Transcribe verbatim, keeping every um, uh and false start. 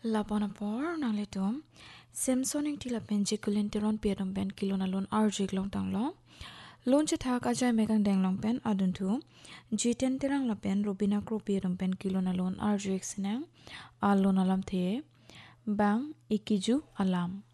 Lapanapor nang letom Samsung ti lapen jikulin tiron piadom pen kilo na lon arjik long tang lo lon che thak ajai megang deng long pen adun tu G ten tirang lapen robina kro piadom pen kilo na lon arjik sinang alon alam the bang ikiju alam